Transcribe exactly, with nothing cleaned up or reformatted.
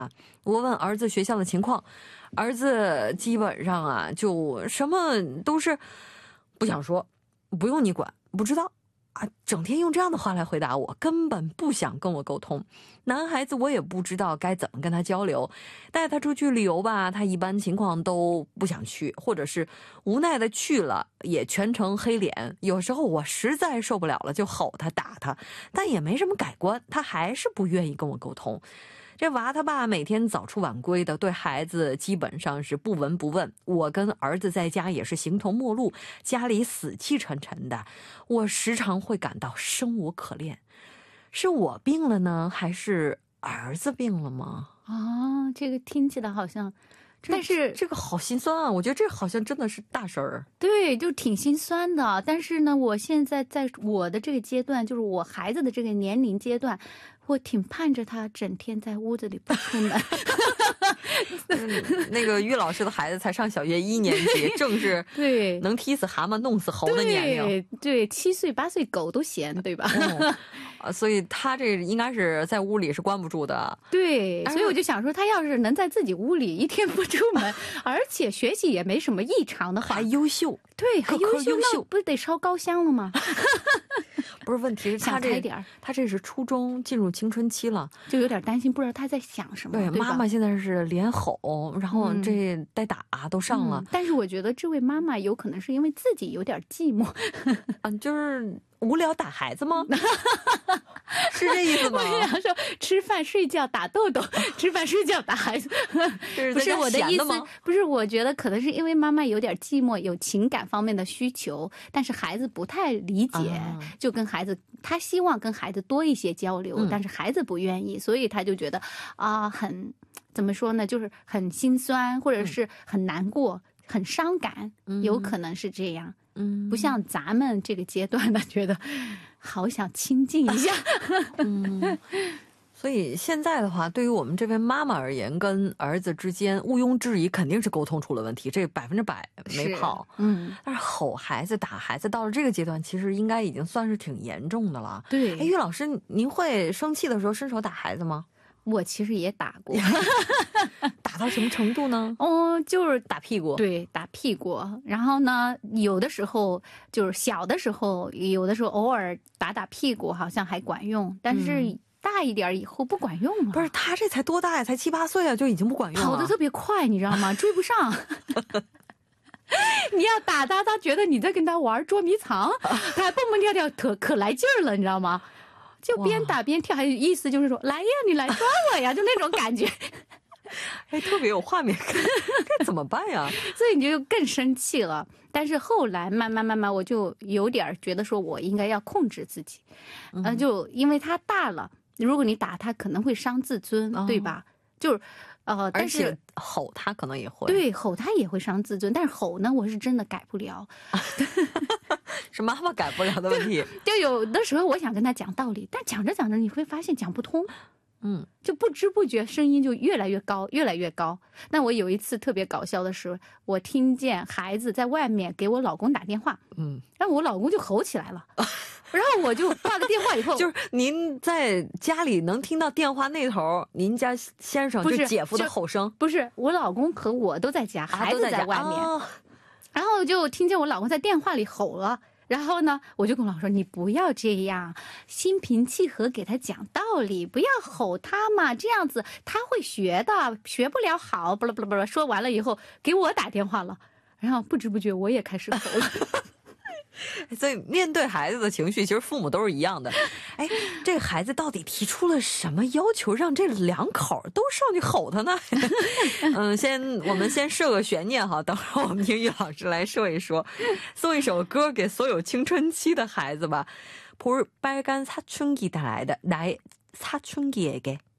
我问儿子学校的情况，儿子基本上啊就什么都是不想说，不用你管，不知道啊，整天用这样的话来回答我，根本不想跟我沟通。男孩子我也不知道该怎么跟他交流，带他出去旅游吧，他一般情况都不想去，或者是无奈的去了也全程黑脸。有时候我实在受不了了就吼他打他，但也没什么改观，他还是不愿意跟我沟通。这娃他爸每天早出晚归的，对孩子基本上是不闻不问。我跟儿子在家也是形同陌路，家里死气沉沉的，我时常会感到生无可恋。是我病了呢，还是儿子病了吗？ 啊，这个听起来好像，但是这个好心酸啊，我觉得这好像真的是大事儿。 对，就挺心酸的。但是呢，我现在在我的这个阶段，就是我孩子的这个年龄阶段，我挺盼着他整天在屋子里不出门。 嗯、那个于老师的孩子才上小学一年级，正是对能踢死蛤蟆弄死猴的年龄。 对，对，七岁八岁狗都嫌，对吧？ 哦，所以他这应该是在屋里是关不住的。 对，所以我就想说，他要是能在自己屋里一天不出门，而且学习也没什么异常的话， 还优秀， 对，还优秀， 优秀， 那不是得烧高香了吗？ 不是，问题是他这点他这是初中进入青春期了， 就有点担心，不知道他在想什么。 对，妈妈现在是连吼，然后这带打都上了、 嗯嗯。但是我觉得这位妈妈有可能是因为自己有点寂寞， 嗯，就是无聊打孩子吗？是这意思吗？ 我想说吃饭睡觉打豆豆，吃饭睡觉打孩子，不是我的意思。不是，我觉得可能是因为妈妈有点寂寞，有情感方面的需求，但是孩子不太理解，啊、就跟孩子他希望跟孩子多一些交流，嗯、但是孩子不愿意，所以他就觉得啊，很怎么说呢，就是很心酸，或者是很难过。嗯很伤感，有可能是这样。嗯，不像咱们这个阶段的，觉得好想亲近一下。 嗯，所以现在的话，对于我们这位妈妈而言，跟儿子之间毋庸置疑肯定是沟通出了问题，这百分之百没跑。嗯，但是吼孩子、打孩子到了这个阶段，其实应该已经算是挺严重的了。 对， 哎，于老师，您会生气的时候伸手打孩子吗？ 我其实也打过。 打到什么程度呢？ 哦，就是打屁股。 对，打屁股。然后呢，有的时候就是小的时候，有的时候偶尔打打屁股好像还管用，但是大一点以后不管用了。 不是，他这才多大呀？才七八岁啊，就已经不管用了。 跑得特别快，你知道吗？追不上。你要打他，他觉得你在跟他玩捉迷藏，他还蹦蹦跳跳，可可来劲儿了，你知道吗？就边打边跳，还有意思就是说，来呀，你来抓我呀，就那种感觉。 哎，特别有画面感，该怎么办呀？ 所以你就更生气了。但是后来慢慢慢慢，我就有点觉得说我应该要控制自己，嗯、呃，就因为他大了，如果你打他可能会伤自尊，哦、对吧？就是，呃，但是而且吼他可能也会， 对，吼他也会伤自尊。但是吼呢，我是真的改不了， 是妈妈改不了的问题。 就有的时候我想跟他讲道理，但讲着讲着你会发现讲不通。嗯，就不知不觉声音就越来越高，越来越高。那我有一次特别搞笑的是，我听见孩子在外面给我老公打电话，嗯，然后我老公就吼起来了，然后我就挂了电话以后， 就是您在家里能听到电话那头，您家先生就姐夫的吼声， 不是我老公和我都在家，孩子在外面， 啊哦、 然后就听见我老公在电话里吼了。然后呢，我就跟我老公说，你不要这样，心平气和给他讲道理，不要吼他嘛，这样子他会学的，学不了好，不啦不啦不啦。说完了以后，给我打电话了，然后不知不觉我也开始吼了。 所以面对孩子的情绪，其实父母都是一样的。哎，这个孩子到底提出了什么要求，让这两口都上去吼他呢？嗯，先我们先设个悬念哈，等会儿我们听于老师来说一说，送一首歌给所有青春期的孩子吧。볼빨간사춘기带来的来사춘기에게。